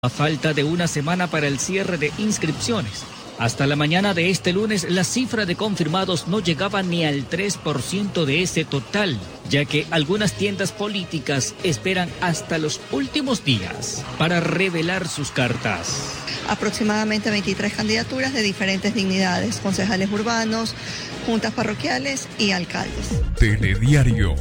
A falta de una semana para el cierre de inscripciones, hasta la mañana de este lunes la cifra de confirmados no llegaba ni al 3% de ese total, ya que algunas tiendas políticas esperan hasta los últimos días para revelar sus cartas. Aproximadamente 23 candidaturas de diferentes dignidades, concejales urbanos, juntas parroquiales y alcaldes. Telediario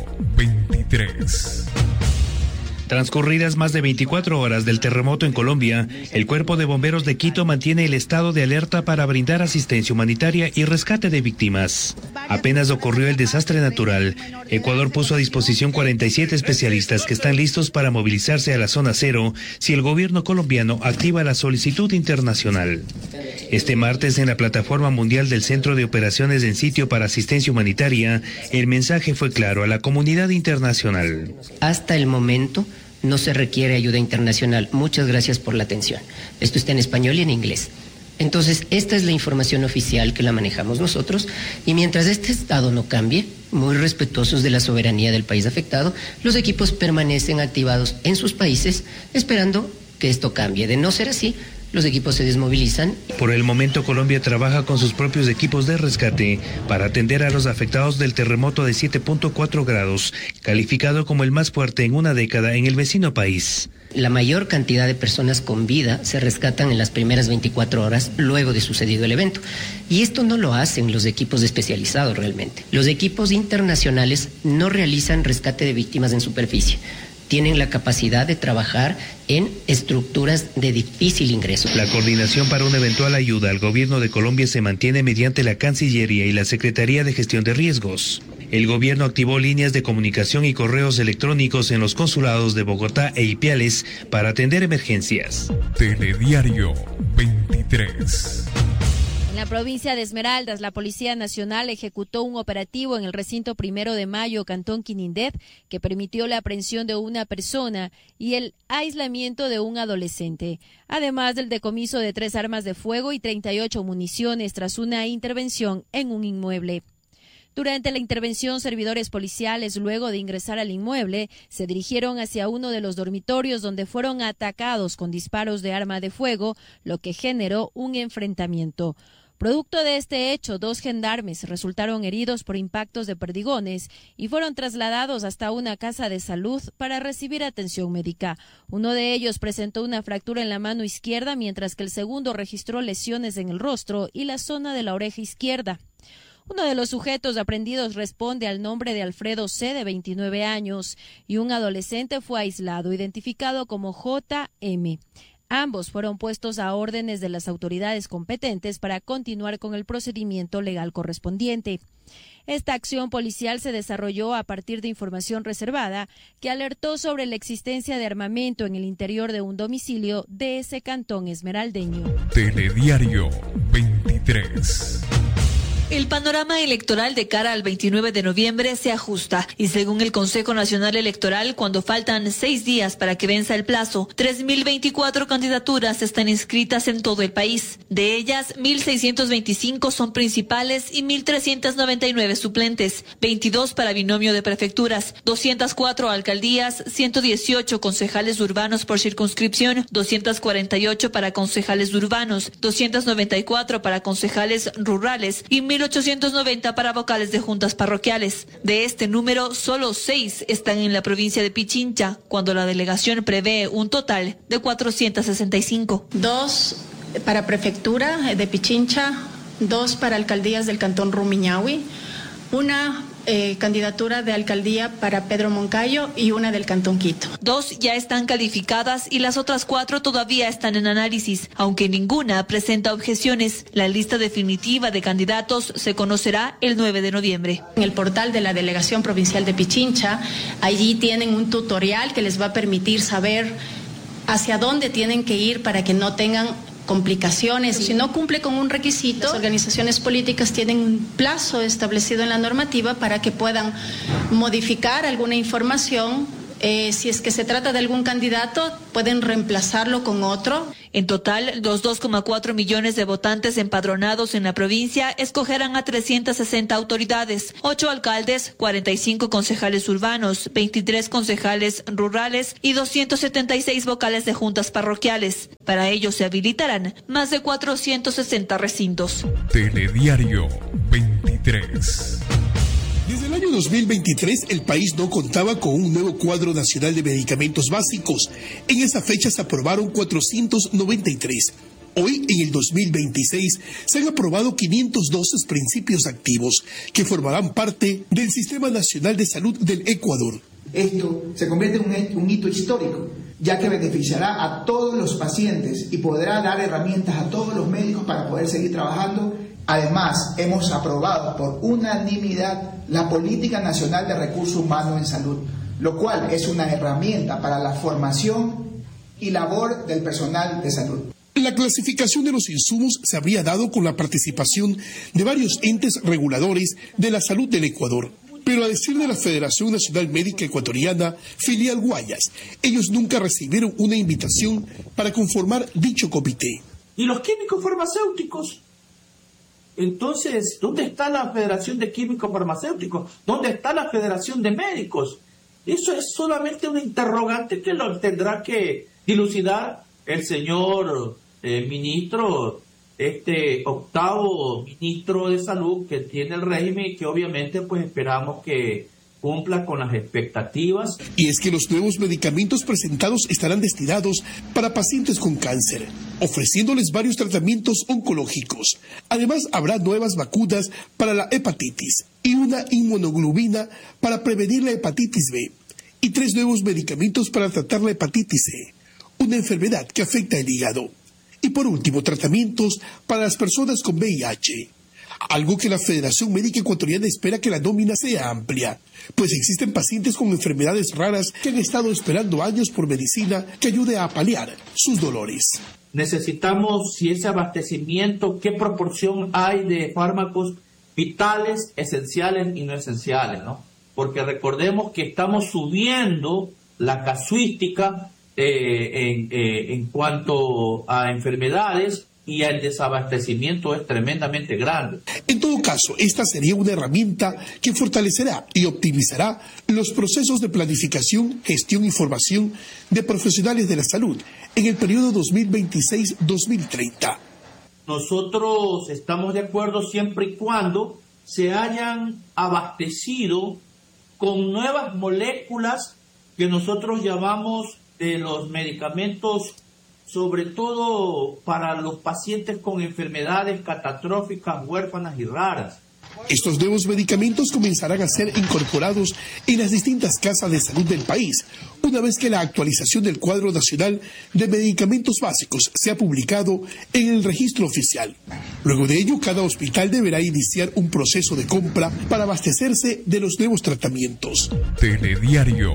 23. Transcurridas más de 24 horas del terremoto en Colombia, el Cuerpo de Bomberos de Quito mantiene el estado de alerta para brindar asistencia humanitaria y rescate de víctimas. Apenas ocurrió el desastre natural, Ecuador puso a disposición 47 especialistas que están listos para movilizarse a la zona cero si el gobierno colombiano activa la solicitud internacional. Este martes, en la plataforma mundial del Centro de Operaciones en Sitio para Asistencia Humanitaria, el mensaje fue claro a la comunidad internacional. Hasta el momento no se requiere ayuda internacional. Muchas gracias por la atención. Esto está en español y en inglés. Entonces, esta es la información oficial que la manejamos nosotros, y mientras este estado no cambie, muy respetuosos de la soberanía del país afectado, los equipos permanecen activados en sus países esperando que esto cambie. De no ser así, los equipos se desmovilizan. Por el momento, Colombia trabaja con sus propios equipos de rescate para atender a los afectados del terremoto de 7.4 grados, calificado como el más fuerte en una década en el vecino país. La mayor cantidad de personas con vida se rescatan en las primeras 24 horas luego de sucedido el evento. Y esto no lo hacen los equipos especializados realmente. Los equipos internacionales no realizan rescate de víctimas en superficie. Tienen la capacidad de trabajar en estructuras de difícil ingreso. La coordinación para una eventual ayuda al gobierno de Colombia se mantiene mediante la Cancillería y la Secretaría de Gestión de Riesgos. El gobierno activó líneas de comunicación y correos electrónicos en los consulados de Bogotá e Ipiales para atender emergencias. Telediario 23. En la provincia de Esmeraldas, la Policía Nacional ejecutó un operativo en el recinto 1 de Mayo, Cantón Quinindé, que permitió la aprehensión de una persona y el aislamiento de un adolescente, además del decomiso de 3 armas de fuego y 38 municiones tras una intervención en un inmueble. Durante la intervención, servidores policiales, luego de ingresar al inmueble, se dirigieron hacia uno de los dormitorios donde fueron atacados con disparos de arma de fuego, lo que generó un enfrentamiento. Producto de este hecho, 2 gendarmes resultaron heridos por impactos de perdigones y fueron trasladados hasta una casa de salud para recibir atención médica. Uno de ellos presentó una fractura en la mano izquierda, mientras que el segundo registró lesiones en el rostro y la zona de la oreja izquierda. Uno de los sujetos aprehendidos responde al nombre de Alfredo C., de 29 años, y un adolescente fue aislado, identificado como J.M. Ambos fueron puestos a órdenes de las autoridades competentes para continuar con el procedimiento legal correspondiente. Esta acción policial se desarrolló a partir de información reservada que alertó sobre la existencia de armamento en el interior de un domicilio de ese cantón esmeraldeño. Telediario 23. El panorama electoral de cara al 29 de noviembre se ajusta y según el Consejo Nacional Electoral, cuando faltan 6 días para que venza el plazo, 3.024 candidaturas están inscritas en todo el país. De ellas, 1.625 son principales y 1.399 suplentes, 22 para binomio de prefecturas, 204 alcaldías, 118 concejales urbanos por circunscripción, 248 para concejales urbanos, 294 para concejales rurales y 1.890 para vocales de juntas parroquiales. De este número, solo 6 están en la provincia de Pichincha, cuando la delegación prevé un total de 465. 2 para prefectura de Pichincha, 2 para alcaldías del cantón Rumiñahui, una candidatura de alcaldía para Pedro Moncayo y una del cantón Quito. 2 ya están calificadas y las otras 4 todavía están en análisis, aunque ninguna presenta objeciones. La lista definitiva de candidatos se conocerá el 9 de noviembre. En el portal de la Delegación Provincial de Pichincha, allí tienen un tutorial que les va a permitir saber hacia dónde tienen que ir para que no tengan complicaciones. Si no cumple con un requisito, las organizaciones políticas tienen un plazo establecido en la normativa para que puedan modificar alguna información Si es que se trata de algún candidato, pueden reemplazarlo con otro. En total, los 2,4 millones de votantes empadronados en la provincia escogerán a 360 autoridades, 8 alcaldes, 45 concejales urbanos, 23 concejales rurales y 276 vocales de juntas parroquiales. Para ello se habilitarán más de 460 recintos. Telediario 23. Desde el año 2023, el país no contaba con un nuevo cuadro nacional de medicamentos básicos. En esa fecha se aprobaron 493. Hoy, en el 2026, se han aprobado 512 principios activos que formarán parte del Sistema Nacional de Salud del Ecuador. Esto se convierte en un hito histórico, ya que beneficiará a todos los pacientes y podrá dar herramientas a todos los médicos para poder seguir trabajando. Además, hemos aprobado por unanimidad la Política Nacional de Recursos Humanos en Salud, lo cual es una herramienta para la formación y labor del personal de salud. La clasificación de los insumos se habría dado con la participación de varios entes reguladores de la salud del Ecuador. Pero a decir de la Federación Nacional Médica Ecuatoriana, filial Guayas, ellos nunca recibieron una invitación para conformar dicho comité. ¿Y los químicos farmacéuticos? Entonces, ¿dónde está la Federación de Químicos Farmacéuticos? ¿Dónde está la Federación de Médicos? Eso es solamente una interrogante que lo tendrá que dilucidar el señor ministro, octavo ministro de Salud que tiene el régimen y que obviamente pues esperamos que cumpla con las expectativas. Y es que los nuevos medicamentos presentados estarán destinados para pacientes con cáncer, ofreciéndoles varios tratamientos oncológicos. Además, habrá nuevas vacunas para la hepatitis y una inmunoglobulina para prevenir la hepatitis B, y 3 nuevos medicamentos para tratar la hepatitis C, una enfermedad que afecta el hígado. Y por último, tratamientos para las personas con VIH. Algo que la Federación Médica Ecuatoriana espera que la nómina sea amplia, pues existen pacientes con enfermedades raras que han estado esperando años por medicina que ayude a paliar sus dolores. Necesitamos, si ese abastecimiento, qué proporción hay de fármacos vitales, esenciales y no esenciales, ¿no? Porque recordemos que estamos subiendo la casuística en cuanto a enfermedades, y el desabastecimiento es tremendamente grande. En todo caso, esta sería una herramienta que fortalecerá y optimizará los procesos de planificación, gestión y formación de profesionales de la salud en el periodo 2026-2030. Nosotros estamos de acuerdo siempre y cuando se hayan abastecido con nuevas moléculas que nosotros llamamos de los medicamentos, sobre todo para los pacientes con enfermedades catastróficas, huérfanas y raras. Estos nuevos medicamentos comenzarán a ser incorporados en las distintas casas de salud del país, una vez que la actualización del cuadro nacional de medicamentos básicos sea publicado en el registro oficial. Luego de ello, cada hospital deberá iniciar un proceso de compra para abastecerse de los nuevos tratamientos. Telediario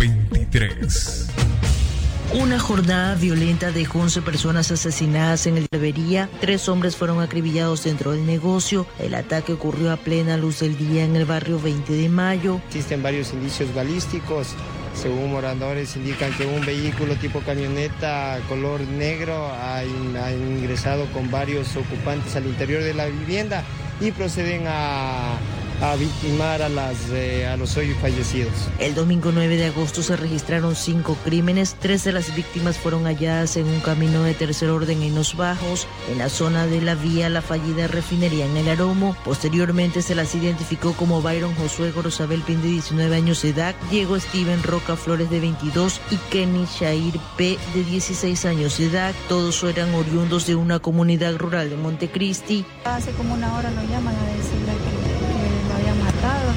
23. Una jornada violenta dejó 11 personas asesinadas en el Debería. 3 hombres fueron acribillados dentro del negocio. El ataque ocurrió a plena luz del día en el barrio 20 de Mayo. Existen varios indicios balísticos. Según moradores indican que un vehículo tipo camioneta color negro ha ingresado con varios ocupantes al interior de la vivienda y proceden a victimar a los hoy fallecidos. El domingo 9 de agosto se registraron 5 crímenes. 3 de las víctimas fueron halladas en un camino de tercer orden en Los Bajos, en la zona de la vía La Fallida Refinería en El Aromo. Posteriormente se las identificó como Byron Josué Gorosabel Pin, de 19 años de edad, Diego Steven Roca Flores, de 22, y Kenny Shair P, de 16 años de edad. Todos eran oriundos de una comunidad rural de Montecristi. Hace como una hora nos llaman a decirle que lo habían matado.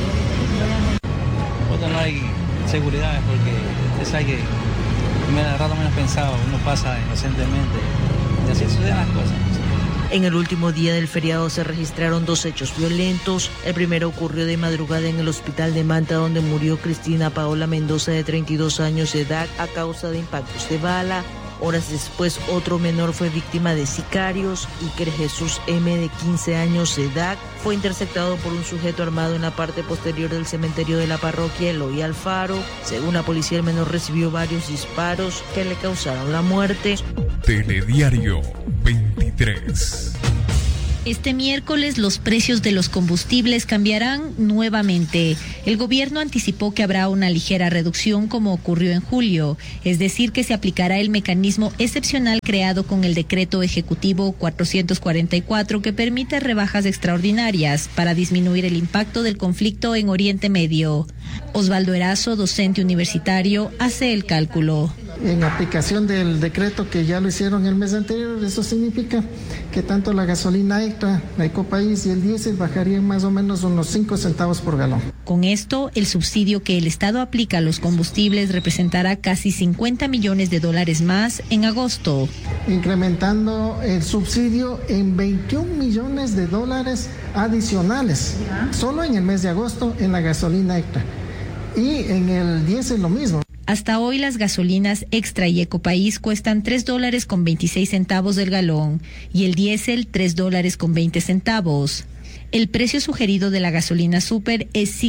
No hay seguridad porque usted sabe que al rato menos pensado, uno pasa inocentemente y así suceden las cosas. En el último día del feriado se registraron 2 hechos violentos. El primero ocurrió de madrugada en el hospital de Manta, donde murió Cristina Paola Mendoza, de 32 años de edad, a causa de impactos de bala. Horas después, otro menor fue víctima de sicarios. Iker Jesús M., de 15 años de edad, fue interceptado por un sujeto armado en la parte posterior del cementerio de la parroquia Eloy Alfaro. Según la policía, el menor recibió varios disparos que le causaron la muerte. Telediario 23. Este miércoles los precios de los combustibles cambiarán nuevamente. El gobierno anticipó que habrá una ligera reducción como ocurrió en julio, es decir, que se aplicará el mecanismo excepcional creado con el decreto ejecutivo 444 que permite rebajas extraordinarias para disminuir el impacto del conflicto en Oriente Medio. Osvaldo Erazo, docente universitario, hace el cálculo. En aplicación del decreto que ya lo hicieron el mes anterior, eso significa que tanto la gasolina extra, la Ecopaís y el diésel bajarían más o menos unos 5 centavos por galón. Con esto, el subsidio que el Estado aplica a los combustibles representará casi $50 millones más en agosto. Incrementando el subsidio en $21 millones adicionales, solo en el mes de agosto en la gasolina extra. Y en el diésel lo mismo. Hasta hoy las gasolinas Extra y Ecopaís cuestan $3.26 del galón y el diésel $3.20. El precio sugerido de la gasolina Super es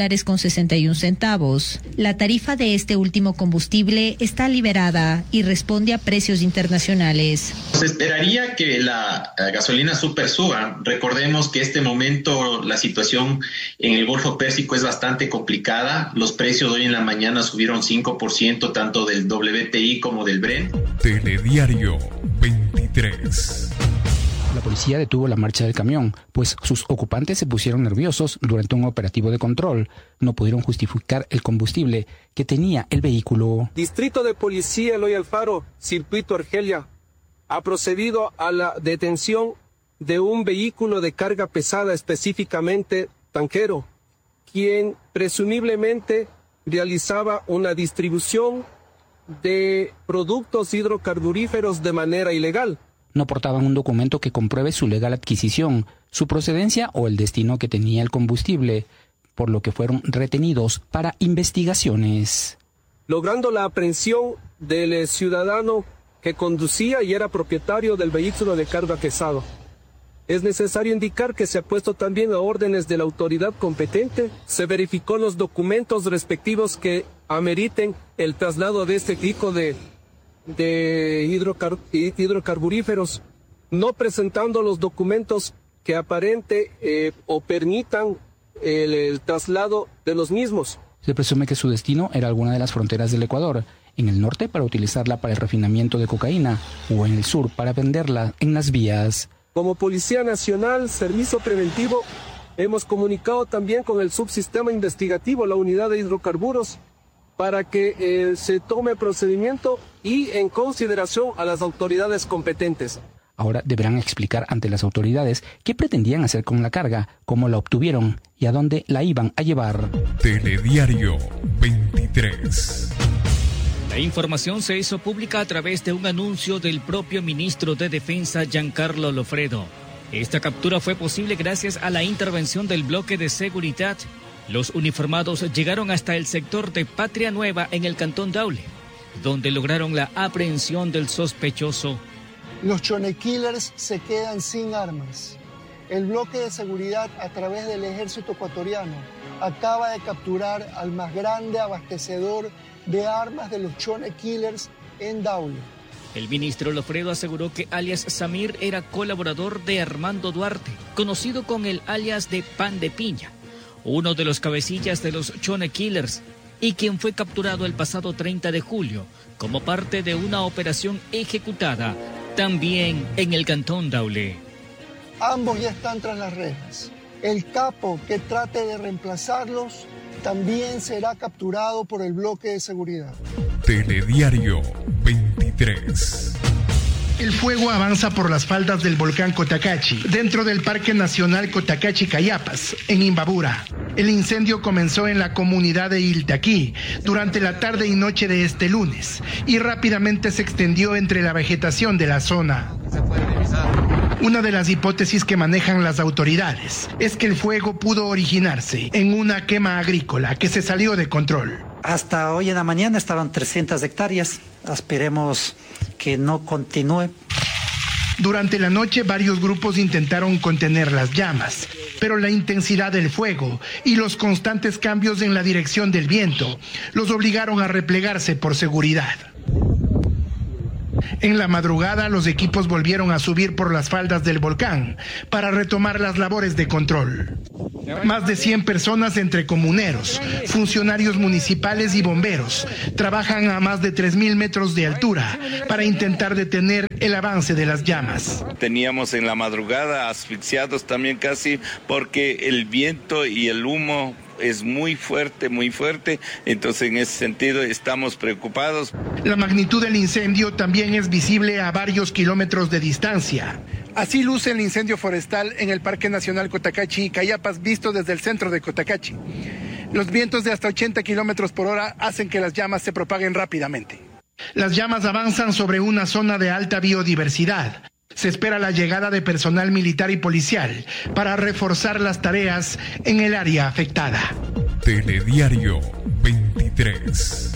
$5.61. La tarifa de este último combustible está liberada y responde a precios internacionales. Se esperaría que la gasolina Super suba. Recordemos que este momento la situación en el Golfo Pérsico es bastante complicada. Los precios hoy en la mañana subieron 5% tanto del WTI como del Brent. Telediario 23. La policía detuvo la marcha del camión, pues sus ocupantes se pusieron nerviosos durante un operativo de control. No pudieron justificar el combustible que tenía el vehículo. Distrito de Policía Eloy Alfaro, Circuito Argelia, ha procedido a la detención de un vehículo de carga pesada, específicamente tanquero, quien presumiblemente realizaba una distribución de productos hidrocarburíferos de manera ilegal. No portaban un documento que compruebe su legal adquisición, su procedencia o el destino que tenía el combustible, por lo que fueron retenidos para investigaciones. Logrando la aprehensión del ciudadano que conducía y era propietario del vehículo de carga pesado. Es necesario indicar que se ha puesto también a órdenes de la autoridad competente. Se verificó los documentos respectivos que ameriten el traslado de este tipo de hidrocarburíferos, no presentando los documentos que aparente o permitan el traslado de los mismos. Se presume que su destino era alguna de las fronteras del Ecuador, en el norte para utilizarla para el refinamiento de cocaína o en el sur para venderla en las vías. Como Policía Nacional, Servicio Preventivo, hemos comunicado también con el subsistema investigativo, la unidad de hidrocarburos, para que se tome procedimiento y en consideración a las autoridades competentes. Ahora deberán explicar ante las autoridades qué pretendían hacer con la carga, cómo la obtuvieron y a dónde la iban a llevar. Telediario 23. La información se hizo pública a través de un anuncio del propio ministro de Defensa, Giancarlo Lofredo. Esta captura fue posible gracias a la intervención del bloque de seguridad. Los uniformados llegaron hasta el sector de Patria Nueva en el Cantón Daule, donde lograron la aprehensión del sospechoso. Los Chone Killers se quedan sin armas. El bloque de seguridad a través del ejército ecuatoriano acaba de capturar al más grande abastecedor de armas de los Chone Killers en Daule. El ministro Lofredo aseguró que alias Samir era colaborador de Armando Duarte, conocido con el alias de Pan de Piña, uno de los cabecillas de los Chone Killers, y quien fue capturado el pasado 30 de julio como parte de una operación ejecutada también en el Cantón Daule. Ambos ya están tras las rejas. El capo que trate de reemplazarlos también será capturado por el bloque de seguridad. Telediario 23. El fuego avanza por las faldas del volcán Cotacachi, dentro del Parque Nacional Cotacachi-Cayapas, en Imbabura. El incendio comenzó en la comunidad de Iltaquí durante la tarde y noche de este lunes y rápidamente se extendió entre la vegetación de la zona. Una de las hipótesis que manejan las autoridades es que el fuego pudo originarse en una quema agrícola que se salió de control. Hasta hoy en la mañana estaban 300 hectáreas. Aspiremos que no continúe. Durante la noche varios grupos intentaron contener las llamas, pero la intensidad del fuego y los constantes cambios en la dirección del viento los obligaron a replegarse por seguridad. En la madrugada, los equipos volvieron a subir por las faldas del volcán para retomar las labores de control. Más de 100 personas entre comuneros, funcionarios municipales y bomberos trabajan a más de 3.000 metros de altura para intentar detener el avance de las llamas. Teníamos en la madrugada asfixiados también casi porque el viento y el humo es muy fuerte, entonces en ese sentido estamos preocupados. La magnitud del incendio también es visible a varios kilómetros de distancia. Así luce el incendio forestal en el Parque Nacional Cotacachi y Cayapas visto desde el centro de Cotacachi. Los vientos de hasta 80 kilómetros por hora hacen que las llamas se propaguen rápidamente. Las llamas avanzan sobre una zona de alta biodiversidad. Se espera la llegada de personal militar y policial para reforzar las tareas en el área afectada. Telediario 23.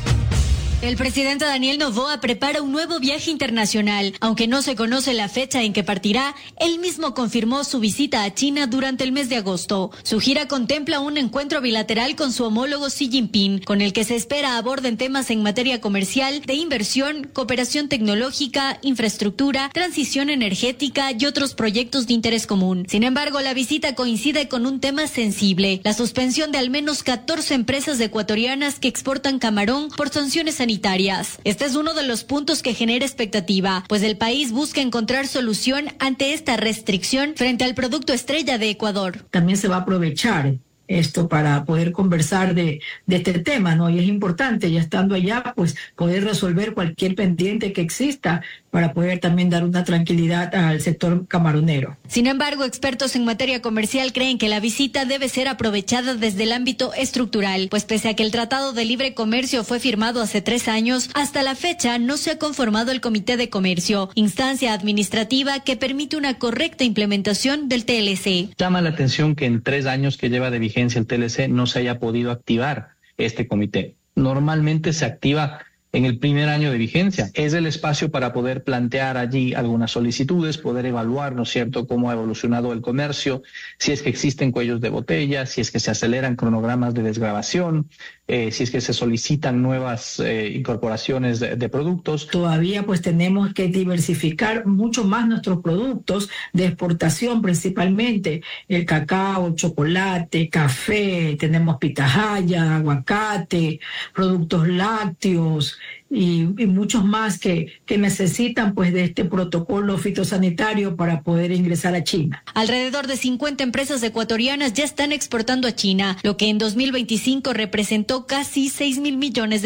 El presidente Daniel Noboa prepara un nuevo viaje internacional. Aunque no se conoce la fecha en que partirá, él mismo confirmó su visita a China durante el mes de agosto. Su gira contempla un encuentro bilateral con su homólogo Xi Jinping, con el que se espera aborden temas en materia comercial, de inversión, cooperación tecnológica, infraestructura, transición energética y otros proyectos de interés común. Sin embargo, la visita coincide con un tema sensible: la suspensión de al menos 14 empresas ecuatorianas que exportan camarón por sanciones sanitarias. Este es uno de los puntos que genera expectativa, pues el país busca encontrar solución ante esta restricción frente al producto estrella de Ecuador. También se va a aprovechar esto para poder conversar de este tema, ¿no? Y es importante, ya estando allá, pues poder resolver cualquier pendiente que exista para poder también dar una tranquilidad al sector camaronero. Sin embargo, expertos en materia comercial creen que la visita debe ser aprovechada desde el ámbito estructural, pues pese a que el Tratado de Libre Comercio fue firmado hace 3 años, hasta la fecha no se ha conformado el Comité de Comercio, instancia administrativa que permite una correcta implementación del TLC. Llama la atención que en 3 años que lleva de vigencia el TLC no se haya podido activar este comité. Normalmente se activa en el primer año de vigencia. Es el espacio para poder plantear allí algunas solicitudes, poder evaluar, ¿no es cierto?, cómo ha evolucionado el comercio, si es que existen cuellos de botella, si es que se aceleran cronogramas de desgravación, si es que se solicitan nuevas incorporaciones de productos. Todavía pues tenemos que diversificar mucho más nuestros productos de exportación, principalmente el cacao, chocolate, café, tenemos pitahaya, aguacate, productos lácteos y muchos más que necesitan pues de este protocolo fitosanitario para poder ingresar a China. Alrededor de 50 empresas ecuatorianas ya están exportando a China, lo que en 2025 representó casi $6.000 millones.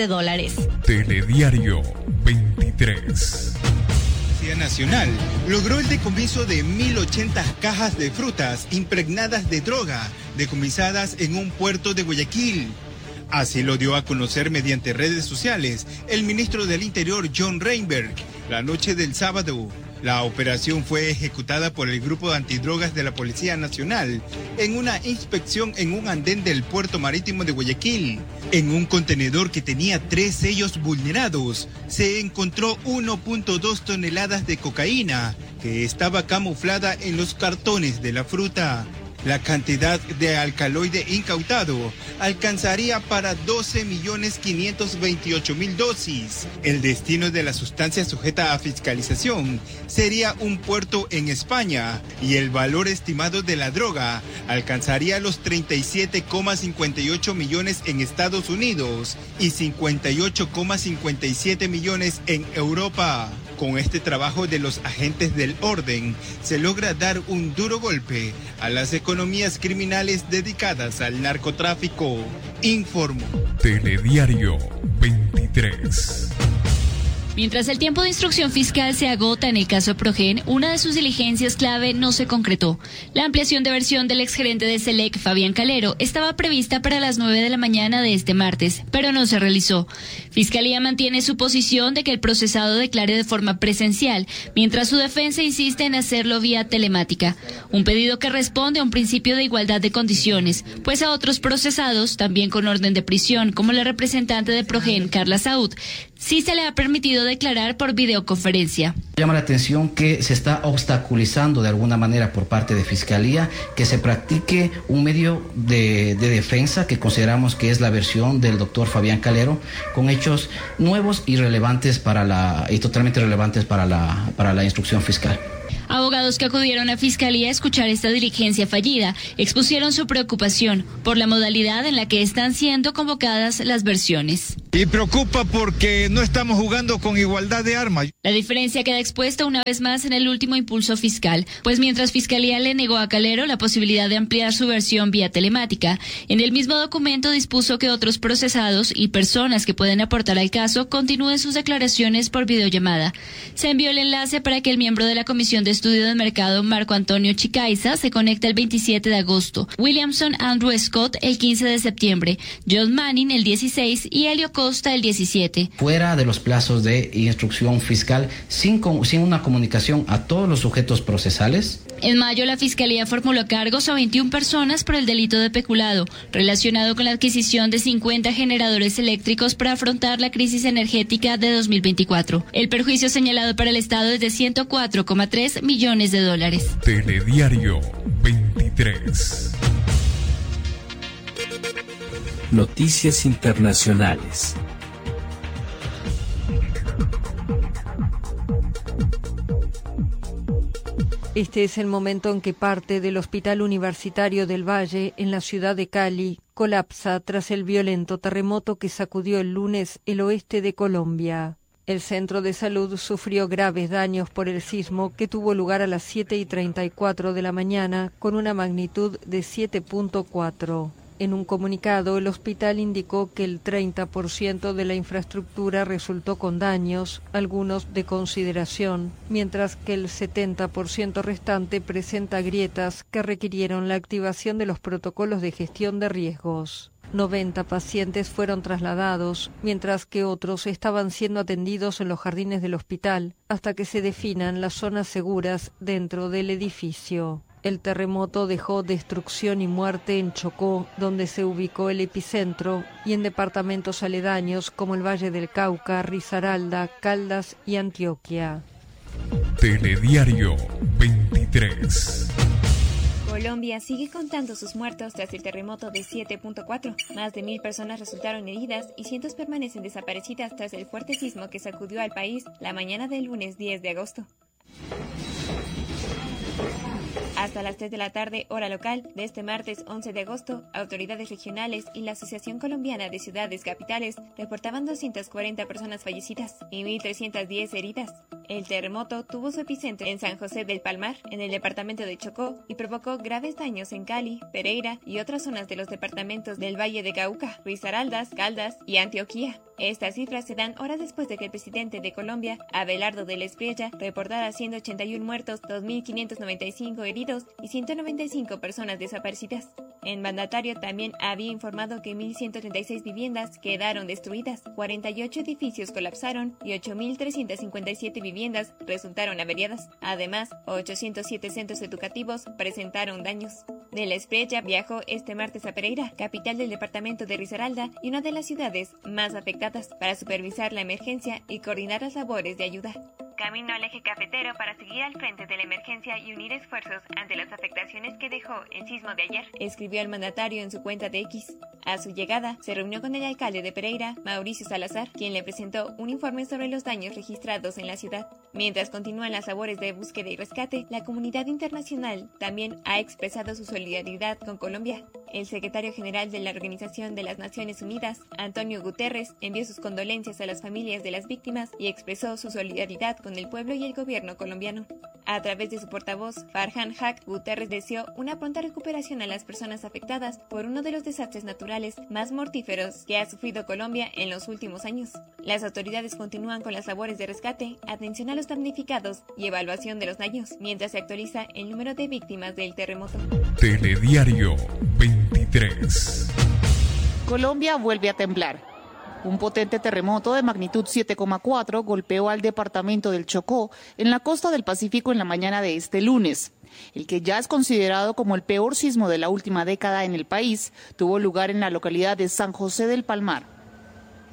Telediario 23. Policía Nacional logró el decomiso de 1.080 cajas de frutas impregnadas de droga decomisadas en un puerto de Guayaquil. Así lo dio a conocer mediante redes sociales el ministro del Interior, John Reinberg, la noche del sábado. La operación fue ejecutada por el Grupo de Antidrogas de la Policía Nacional en una inspección en un andén del puerto marítimo de Guayaquil. En un contenedor que tenía 3 sellos vulnerados, se encontró 1.2 toneladas de cocaína que estaba camuflada en los cartones de la fruta. La cantidad de alcaloide incautado alcanzaría para 12.528.000 dosis. El destino de la sustancia sujeta a fiscalización sería un puerto en España y el valor estimado de la droga alcanzaría los 37,58 millones en Estados Unidos y 58,57 millones en Europa. Con este trabajo de los agentes del orden, se logra dar un duro golpe a las economías criminales dedicadas al narcotráfico. Informo. Telediario 23. Mientras el tiempo de instrucción fiscal se agota en el caso Progen, una de sus diligencias clave no se concretó. La ampliación de versión del exgerente de SELEC, Fabián Calero, estaba prevista para las 9 de la mañana de este martes, pero no se realizó. Fiscalía mantiene su posición de que el procesado declare de forma presencial, mientras su defensa insiste en hacerlo vía telemática. Un pedido que responde a un principio de igualdad de condiciones, pues a otros procesados, también con orden de prisión, como la representante de Progen, Carla Saúd, sí se le ha permitido declarar por videoconferencia. Llama la atención que se está obstaculizando de alguna manera por parte de Fiscalía que se practique un medio de defensa que consideramos que es la versión del doctor Fabián Calero, con hechos nuevos y relevantes y totalmente relevantes para la instrucción fiscal. Abogados que acudieron a Fiscalía a escuchar esta diligencia fallida expusieron su preocupación por la modalidad en la que están siendo convocadas las versiones. Y preocupa porque no estamos jugando con igualdad de armas. La diferencia queda expuesta una vez más en el último impulso fiscal, pues mientras Fiscalía le negó a Calero la posibilidad de ampliar su versión vía telemática, en el mismo documento dispuso que otros procesados y personas que pueden aportar al caso continúen sus declaraciones por videollamada. Se envió el enlace para que el miembro de la Comisión de Estudio del Mercado, Marco Antonio Chicaiza, se conecte el 27 de agosto, Williamson Andrew Scott el 15 de septiembre, John Manning el 16 y Helio Costa el 17. Fuera de los plazos de instrucción fiscal, sin una comunicación a todos los sujetos procesales. En mayo, la Fiscalía formuló cargos a 21 personas por el delito de peculado, relacionado con la adquisición de 50 generadores eléctricos para afrontar la crisis energética de 2024. El perjuicio señalado para el Estado es de $104,3 millones. Telediario 23. Noticias internacionales. Este es el momento en que parte del Hospital Universitario del Valle, en la ciudad de Cali, colapsa tras el violento terremoto que sacudió el lunes el oeste de Colombia. El centro de salud sufrió graves daños por el sismo que tuvo lugar a las 7:34 de la mañana con una magnitud de 7.4. En un comunicado, el hospital indicó que el 30% de la infraestructura resultó con daños, algunos de consideración, mientras que el 70% restante presenta grietas que requirieron la activación de los protocolos de gestión de riesgos. 90 pacientes fueron trasladados, mientras que otros estaban siendo atendidos en los jardines del hospital hasta que se definan las zonas seguras dentro del edificio. El terremoto dejó destrucción y muerte en Chocó, donde se ubicó el epicentro, y en departamentos aledaños como el Valle del Cauca, Risaralda, Caldas y Antioquia. Telediario 23. Colombia sigue contando sus muertos tras el terremoto de 7.4. Más de 1,000 personas resultaron heridas y cientos permanecen desaparecidas tras el fuerte sismo que sacudió al país la mañana del lunes 10 de agosto. Hasta las 3 de la tarde, hora local, de este martes 11 de agosto, autoridades regionales y la Asociación Colombiana de Ciudades Capitales reportaban 240 personas fallecidas y 1.310 heridas. El terremoto tuvo su epicentro en San José del Palmar, en el departamento de Chocó, y provocó graves daños en Cali, Pereira y otras zonas de los departamentos del Valle de Cauca, Risaralda, Caldas y Antioquia. Estas cifras se dan horas después de que el presidente de Colombia, Abelardo del Espriella, reportara 181 muertos, 2.595 heridos y 195 personas desaparecidas. El mandatario también había informado que 1.136 viviendas quedaron destruidas, 48 edificios colapsaron y 8.357 viviendas resultaron averiadas. Además, 807 centros educativos presentaron daños. Del Espriella viajó este martes a Pereira, capital del departamento de Risaralda y una de las ciudades más afectadas, para supervisar la emergencia y coordinar las labores de ayuda. Camino al eje cafetero para seguir al frente de la emergencia y unir esfuerzos ante las afectaciones que dejó el sismo de ayer, escribió el mandatario en su cuenta de X. A su llegada, se reunió con el alcalde de Pereira, Mauricio Salazar, quien le presentó un informe sobre los daños registrados en la ciudad. Mientras continúan las labores de búsqueda y rescate, la comunidad internacional también ha expresado su solidaridad con Colombia. El secretario general de la Organización de las Naciones Unidas, Antonio Guterres, envió sus condolencias a las familias de las víctimas y expresó su solidaridad con el pueblo y el gobierno colombiano. A través de su portavoz, Farhan Haq, Guterres deseó una pronta recuperación a las personas afectadas por uno de los desastres naturales más mortíferos que ha sufrido Colombia en los últimos años. Las autoridades continúan con las labores de rescate, atención a los damnificados y evaluación de los daños, mientras se actualiza el número de víctimas del terremoto. Telediario 23. Colombia vuelve a temblar. Un potente terremoto de magnitud 7,4 golpeó al departamento del Chocó, en la costa del Pacífico, en la mañana de este lunes. El que ya es considerado como el peor sismo de la última década en el país, tuvo lugar en la localidad de San José del Palmar.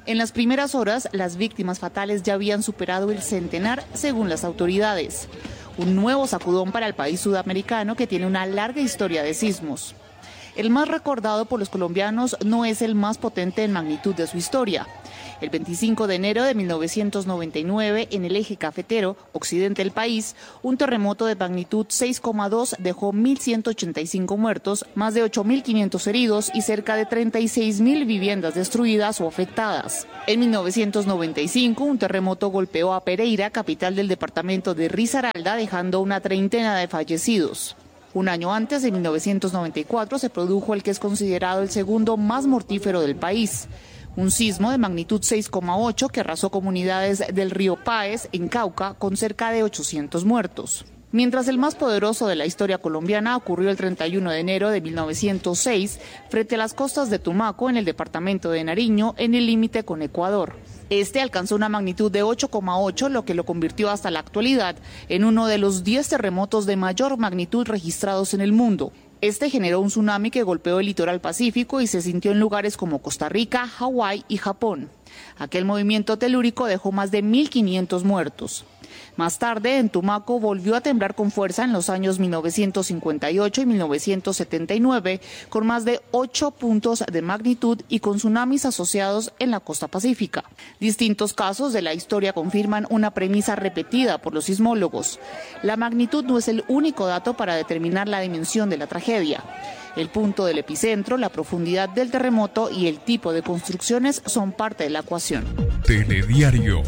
En las primeras horas, las víctimas fatales ya habían superado el centenar, según las autoridades. Un nuevo sacudón para el país sudamericano que tiene una larga historia de sismos. El más recordado por los colombianos no es el más potente en magnitud de su historia. El 25 de enero de 1999, en el eje cafetero, occidente del país, un terremoto de magnitud 6,2 dejó 1.185 muertos, más de 8.500 heridos y cerca de 36.000 viviendas destruidas o afectadas. En 1995, un terremoto golpeó a Pereira, capital del departamento de Risaralda, dejando una treintena de fallecidos. Un año antes, en 1994, se produjo el que es considerado el segundo más mortífero del país. Un sismo de magnitud 6,8 que arrasó comunidades del río Páez, en Cauca, con cerca de 800 muertos. Mientras el más poderoso de la historia colombiana ocurrió el 31 de enero de 1906, frente a las costas de Tumaco, en el departamento de Nariño, en el límite con Ecuador. Este alcanzó una magnitud de 8,8, lo que lo convirtió hasta la actualidad en uno de los 10 terremotos de mayor magnitud registrados en el mundo. Este generó un tsunami que golpeó el litoral pacífico y se sintió en lugares como Costa Rica, Hawái y Japón. Aquel movimiento telúrico dejó más de 1.500 muertos. Más tarde, en Tumaco volvió a temblar con fuerza en los años 1958 y 1979, con más de 8 puntos de magnitud y con tsunamis asociados en la costa pacífica. Distintos casos de la historia confirman una premisa repetida por los sismólogos. La magnitud no es el único dato para determinar la dimensión de la tragedia. El punto del epicentro, la profundidad del terremoto y el tipo de construcciones son parte de la ecuación. Telediario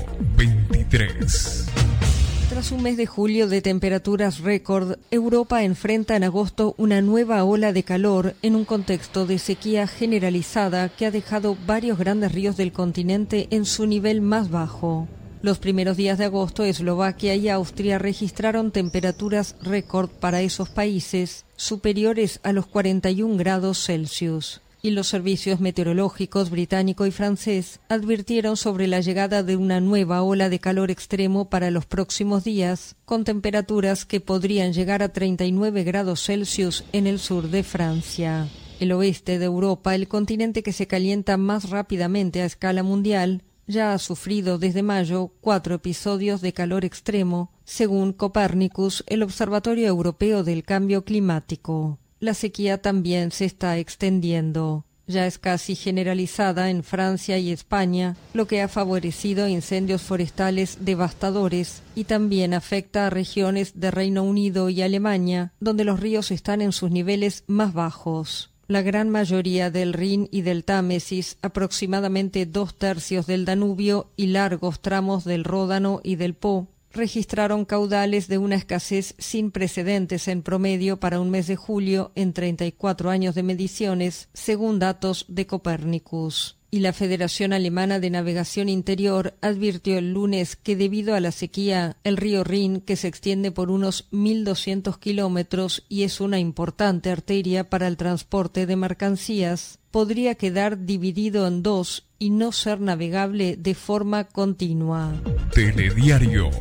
23. Tras un mes de julio de temperaturas récord, Europa enfrenta en agosto una nueva ola de calor en un contexto de sequía generalizada que ha dejado varios grandes ríos del continente en su nivel más bajo. Los primeros días de agosto, Eslovaquia y Austria registraron temperaturas récord para esos países superiores a los 41 grados Celsius. Y los servicios meteorológicos británico y francés advirtieron sobre la llegada de una nueva ola de calor extremo para los próximos días, con temperaturas que podrían llegar a 39 grados Celsius en el sur de Francia. El oeste de Europa, el continente que se calienta más rápidamente a escala mundial, ya ha sufrido desde mayo 4 episodios de calor extremo, según Copernicus, el Observatorio Europeo del Cambio Climático. La sequía también se está extendiendo. Ya es casi generalizada en Francia y España, lo que ha favorecido incendios forestales devastadores y también afecta a regiones de Reino Unido y Alemania, donde los ríos están en sus niveles más bajos. La gran mayoría del Rin y del Támesis, aproximadamente 2/3 del Danubio y largos tramos del Ródano y del Po, registraron caudales de una escasez sin precedentes en promedio para un mes de julio en 34 años de mediciones, según datos de Copernicus. Y la Federación Alemana de Navegación Interior advirtió el lunes que debido a la sequía, el río Rin, que se extiende por unos 1.200 kilómetros y es una importante arteria para el transporte de mercancías, podría quedar dividido en dos y no ser navegable de forma continua. Telediario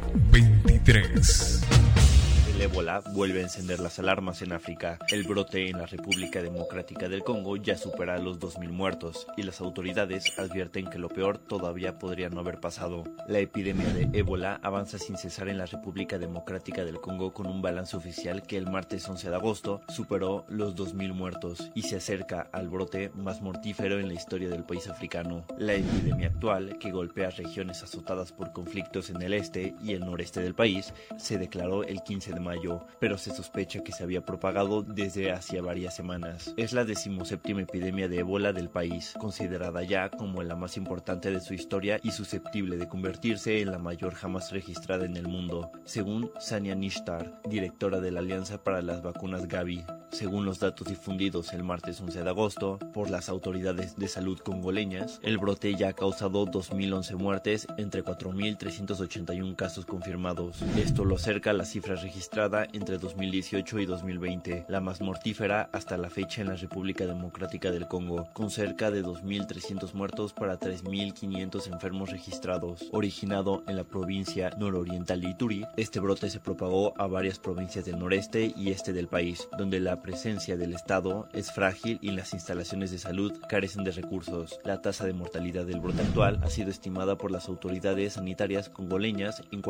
23. El ébola vuelve a encender las alarmas en África. El brote en la República Democrática del Congo ya supera los 2.000 muertos y las autoridades advierten que lo peor todavía podría no haber pasado. La epidemia de ébola avanza sin cesar en la República Democrática del Congo con un balance oficial que el martes 11 de agosto superó los 2.000 muertos y se acerca al brote más mortífero en la historia del país africano. La epidemia actual, que golpea regiones azotadas por conflictos en el este y el noreste del país, se declaró el 15 de mayo, pero se sospecha que se había propagado desde hacía varias semanas. Es la 17ª epidemia de ébola del país, considerada ya como la más importante de su historia y susceptible de convertirse en la mayor jamás registrada en el mundo, según Sania Nishtar, directora de la Alianza para las Vacunas Gavi. Según los datos difundidos el martes 11 de agosto por las autoridades de salud congoleñas, el brote ya ha causado 2.011 muertes entre 4.381 casos confirmados. Esto lo acerca a las cifras registradas registrada entre 2018 y 2020, la más mortífera hasta la fecha en la República Democrática del Congo, con cerca de 2.300 muertos para 3.500 enfermos registrados. Originado en la provincia nororiental de Ituri, este brote se propagó a varias provincias del noreste y este del país, donde la presencia del Estado es frágil y las instalaciones de salud carecen de recursos. La tasa de mortalidad del brote actual ha sido estimada por las autoridades sanitarias congoleñas en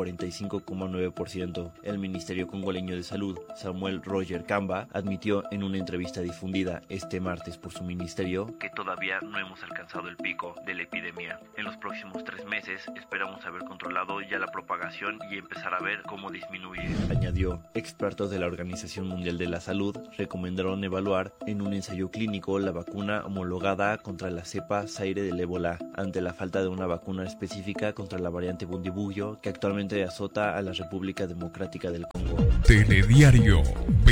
45,9%. El Ministerio Congoleño de Salud, Samuel Roger Kamba, admitió en una entrevista difundida este martes por su ministerio que todavía no hemos alcanzado el pico de la epidemia. En los próximos 3 meses esperamos haber controlado ya la propagación y empezar a ver cómo disminuye, añadió. Expertos de la Organización Mundial de la Salud recomendaron evaluar en un ensayo clínico la vacuna homologada contra la cepa Zaire del ébola, ante la falta de una vacuna específica contra la variante Bundibugyo que actualmente azota a la República Democrática del Congo. Telediario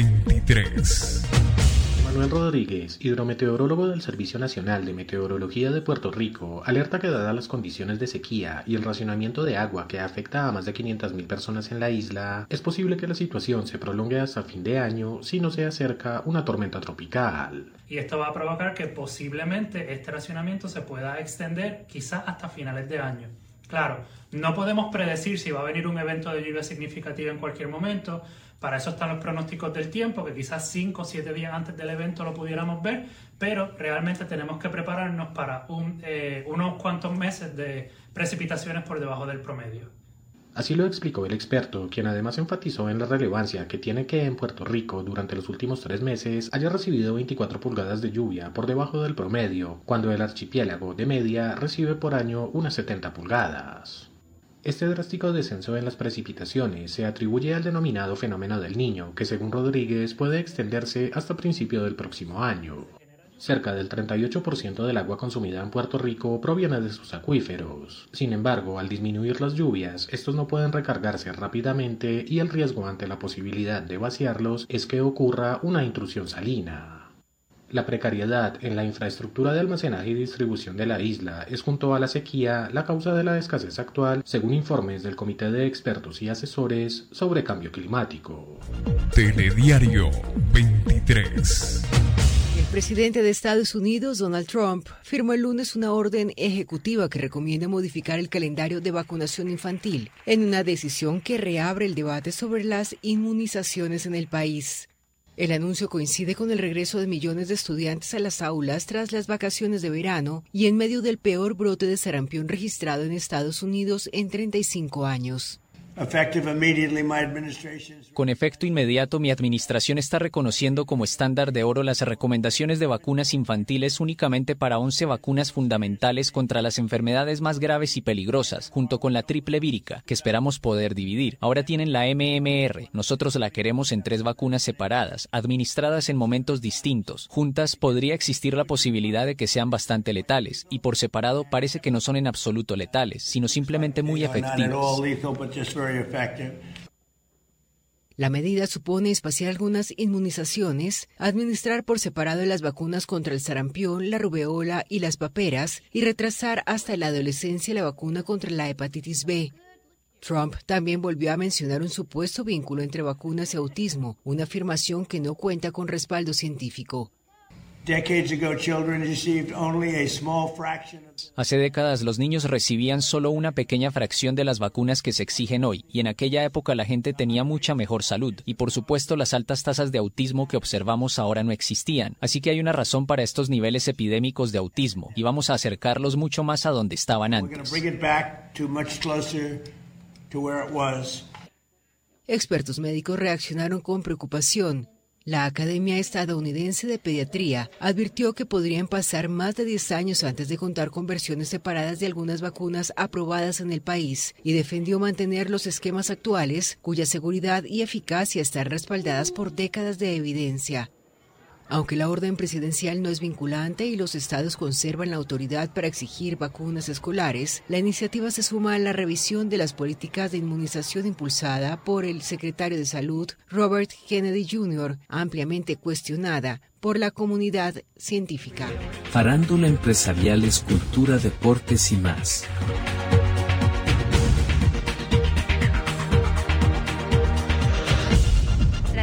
23. Manuel Rodríguez, hidrometeorólogo del Servicio Nacional de Meteorología de Puerto Rico, alerta que dadas las condiciones de sequía y el racionamiento de agua que afecta a más de 500.000 personas en la isla, es posible que la situación se prolongue hasta fin de año si no se acerca una tormenta tropical. Y esto va a provocar que posiblemente este racionamiento se pueda extender quizás hasta finales de año. Claro, no podemos predecir si va a venir un evento de lluvia significativa en cualquier momento. Para eso están los pronósticos del tiempo, que quizás 5 o 7 días antes del evento lo pudiéramos ver, pero realmente tenemos que prepararnos para unos cuantos meses de precipitaciones por debajo del promedio. Así lo explicó el experto, quien además enfatizó en la relevancia que tiene que en Puerto Rico durante los últimos 3 meses haya recibido 24 pulgadas de lluvia por debajo del promedio, cuando el archipiélago de media recibe por año unas 70 pulgadas. Este drástico descenso en las precipitaciones se atribuye al denominado fenómeno del Niño, que según Rodríguez puede extenderse hasta principio del próximo año. Cerca del 38% del agua consumida en Puerto Rico proviene de sus acuíferos. Sin embargo, al disminuir las lluvias, estos no pueden recargarse rápidamente y el riesgo ante la posibilidad de vaciarlos es que ocurra una intrusión salina. La precariedad en la infraestructura de almacenaje y distribución de la isla es, junto a la sequía, la causa de la escasez actual, según informes del Comité de Expertos y Asesores sobre Cambio Climático. Telediario 23. El presidente de Estados Unidos, Donald Trump, firmó el lunes una orden ejecutiva que recomienda modificar el calendario de vacunación infantil, en una decisión que reabre el debate sobre las inmunizaciones en el país. El anuncio coincide con el regreso de millones de estudiantes a las aulas tras las vacaciones de verano y en medio del peor brote de sarampión registrado en Estados Unidos en 35 años. Con efecto inmediato, mi administración está reconociendo como estándar de oro las recomendaciones de vacunas infantiles únicamente para 11 vacunas fundamentales contra las enfermedades más graves y peligrosas, junto con la triple vírica, que esperamos poder dividir. Ahora tienen la MMR. Nosotros la queremos en 3 vacunas separadas, administradas en momentos distintos. Juntas podría existir la posibilidad de que sean bastante letales, y por separado parece que no son en absoluto letales, sino simplemente muy efectivas. La medida supone espaciar algunas inmunizaciones, administrar por separado las vacunas contra el sarampión, la rubeola y las paperas, y retrasar hasta la adolescencia la vacuna contra la hepatitis B. Trump también volvió a mencionar un supuesto vínculo entre vacunas y autismo, una afirmación que no cuenta con respaldo científico. Hace décadas los niños recibían solo una pequeña fracción de las vacunas que se exigen hoy, y en aquella época la gente tenía mucha mejor salud, y por supuesto las altas tasas de autismo que observamos ahora no existían, así que hay una razón para estos niveles epidémicos de autismo, y vamos a acercarlos mucho más a donde estaban antes. Expertos médicos reaccionaron con preocupación. La Academia Estadounidense de Pediatría advirtió que podrían pasar más de 10 años antes de contar con versiones separadas de algunas vacunas aprobadas en el país y defendió mantener los esquemas actuales, cuya seguridad y eficacia están respaldadas por décadas de evidencia. Aunque la orden presidencial no es vinculante y los estados conservan la autoridad para exigir vacunas escolares, la iniciativa se suma a la revisión de las políticas de inmunización impulsada por el secretario de Salud, Robert Kennedy Jr., ampliamente cuestionada por la comunidad científica. Farándula, empresariales, cultura, deportes y más.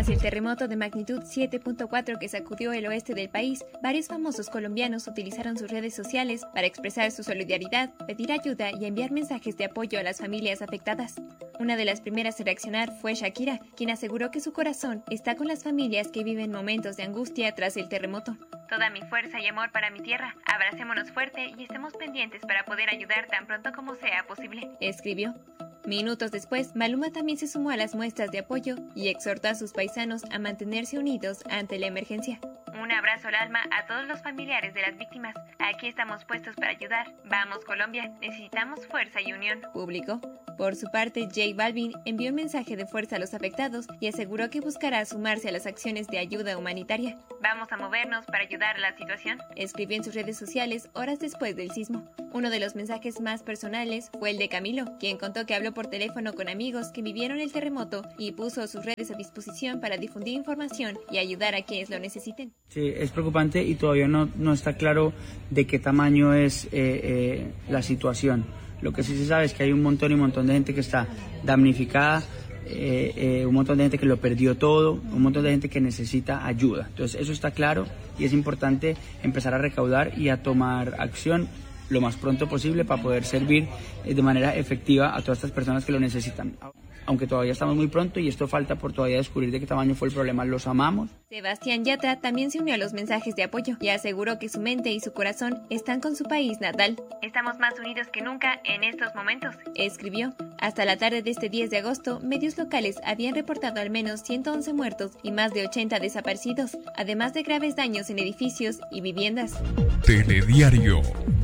Tras el terremoto de magnitud 7.4 que sacudió el oeste del país, varios famosos colombianos utilizaron sus redes sociales para expresar su solidaridad, pedir ayuda y enviar mensajes de apoyo a las familias afectadas. Una de las primeras en reaccionar fue Shakira, quien aseguró que su corazón está con las familias que viven momentos de angustia tras el terremoto. Toda mi fuerza y amor para mi tierra, abracémonos fuerte y estemos pendientes para poder ayudar tan pronto como sea posible, escribió. Minutos después, Maluma también se sumó a las muestras de apoyo y exhortó a sus paisanos a mantenerse unidos ante la emergencia. Un abrazo al alma a todos los familiares de las víctimas. Aquí estamos puestos para ayudar. Vamos Colombia, necesitamos fuerza y unión, publicó. Por su parte, J Balvin envió un mensaje de fuerza a los afectados y aseguró que buscará sumarse a las acciones de ayuda humanitaria. Vamos a movernos para ayudar a la situación, escribió en sus redes sociales horas después del sismo. Uno de los mensajes más personales fue el de Camilo, quien contó que habló por teléfono con amigos que vivieron el terremoto y puso sus redes a disposición para difundir información y ayudar a quienes lo necesiten. Sí, es preocupante y todavía no está claro de qué tamaño es la situación. Lo que sí se sabe es que hay un montón de gente que está damnificada, un montón de gente que lo perdió todo, un montón de gente que necesita ayuda. Entonces eso está claro y es importante empezar a recaudar y a tomar acción lo más pronto posible para poder servir de manera efectiva a todas estas personas que lo necesitan. Aunque todavía estamos muy pronto y esto falta por todavía descubrir de qué tamaño fue el problema, los amamos. Sebastián Yatra también se unió a los mensajes de apoyo y aseguró que su mente y su corazón están con su país natal. Estamos más unidos que nunca en estos momentos, escribió. Hasta la tarde de este 10 de agosto, medios locales habían reportado al menos 111 muertos y más de 80 desaparecidos, además de graves daños en edificios y viviendas. Telediario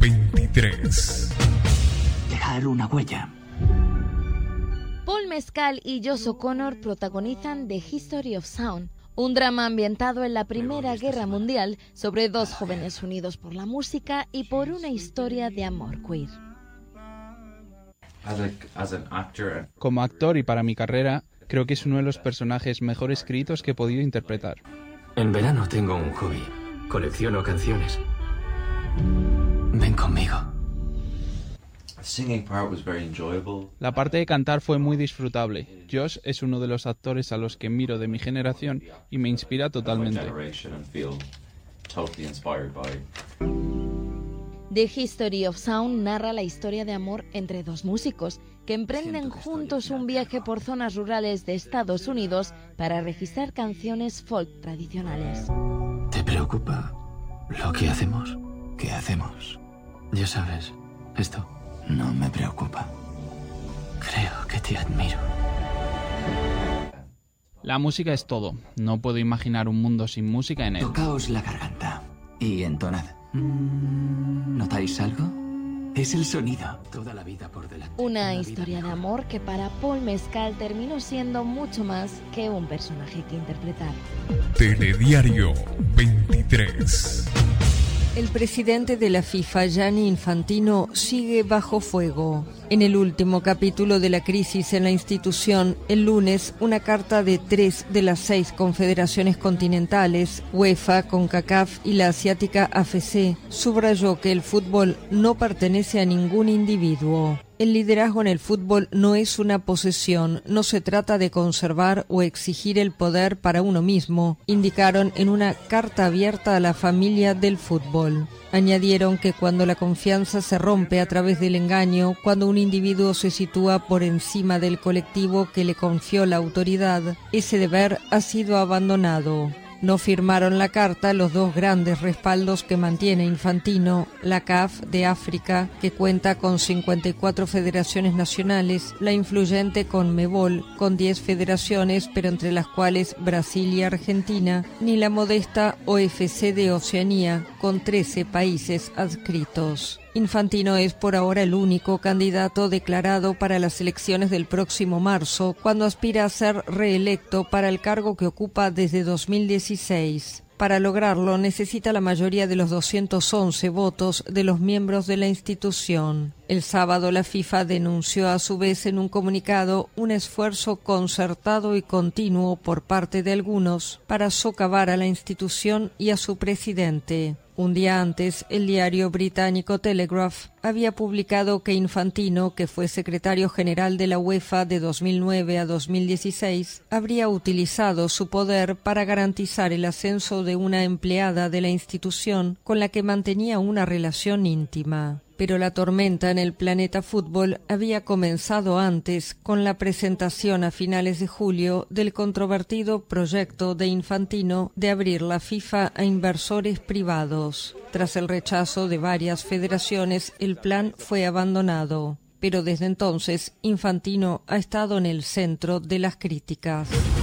23. Dejar una huella. Paul Mescal y Josh O'Connor protagonizan The History of Sound, un drama ambientado en la Primera Guerra Mundial sobre dos jóvenes unidos por la música y por una historia de amor queer. Como actor y para mi carrera, creo que es uno de los personajes mejor escritos que he podido interpretar. En verano tengo un hobby. Colecciono canciones. Ven conmigo. La parte de cantar fue muy disfrutable. Josh es uno de los actores a los que miro de mi generación y me inspira totalmente. The History of Sound narra la historia de amor entre dos músicos que emprenden juntos un viaje por zonas rurales de Estados Unidos para registrar canciones folk tradicionales. ¿Te preocupa lo que hacemos? ¿Qué hacemos? Ya sabes, esto no me preocupa. Creo que te admiro. La música es todo. No puedo imaginar un mundo sin música en él. Tocaos la garganta y entonad. ¿Notáis algo? Es el sonido. Toda la vida por delante. Una historia de amor que para Paul Mescal terminó siendo mucho más que un personaje que interpretar. Telediario 23. El presidente de la FIFA, Gianni Infantino, sigue bajo fuego. En el último capítulo de la crisis en la institución, el lunes, una carta de 3 de las 6 confederaciones continentales, UEFA, CONCACAF y la asiática AFC, subrayó que el fútbol no pertenece a ningún individuo. El liderazgo en el fútbol no es una posesión, no se trata de conservar o exigir el poder para uno mismo, indicaron en una carta abierta a la familia del fútbol. Añadieron que cuando la confianza se rompe a través del engaño, cuando un individuo se sitúa por encima del colectivo que le confió la autoridad, ese deber ha sido abandonado. No firmaron la carta los dos grandes respaldos que mantiene Infantino, la CAF de África, que cuenta con 54 federaciones nacionales, la influyente CONMEBOL, con 10 federaciones, pero entre las cuales Brasil y Argentina, ni la modesta OFC de Oceanía, con 13 países adscritos. Infantino es por ahora el único candidato declarado para las elecciones del próximo marzo, cuando aspira a ser reelecto para el cargo que ocupa desde 2016. Para lograrlo necesita la mayoría de los 211 votos de los miembros de la institución. El sábado la FIFA denunció a su vez en un comunicado un esfuerzo concertado y continuo por parte de algunos para socavar a la institución y a su presidente. Un día antes, el diario británico Telegraph había publicado que Infantino, que fue secretario general de la UEFA de 2009 a 2016, habría utilizado su poder para garantizar el ascenso de una empleada de la institución con la que mantenía una relación íntima. Pero la tormenta en el planeta fútbol había comenzado antes, con la presentación a finales de julio del controvertido proyecto de Infantino de abrir la FIFA a inversores privados. Tras el rechazo de varias federaciones, el plan fue abandonado. Pero desde entonces, Infantino ha estado en el centro de las críticas.